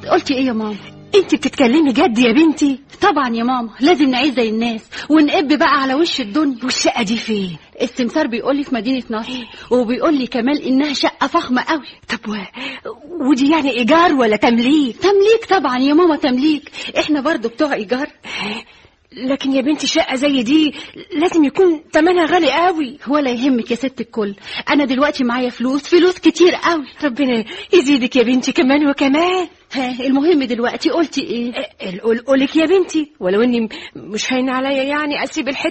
قلتي ايه يا ماما؟ انت بتتكلمي جد يا بنتي؟ طبعا يا ماما، لازم نعيش زي الناس ونقب بقى على وش الدنيا. والشقة دي فين؟ السمسار بيقول لي في مدينة نصر، وبيقول لي كمال انها شقة فخمة قوي. طب ودي يعني ايجار ولا تمليك؟ تمليك طبعا يا ماما، تمليك. احنا برضو بتوع ايجار. لكن يا بنتي شقة زي دي لازم يكون تمنها غالي قوي. ولا يهمك يا ست الكل، انا دلوقتي معايا فلوس كتير قوي. ربنا يزيدك يا بنتي كمان وكمان. المهم دلوقتي قلتي ايه؟ قولك يا بنتي، ولو اني مش هين عليا يعني اسيب الحتة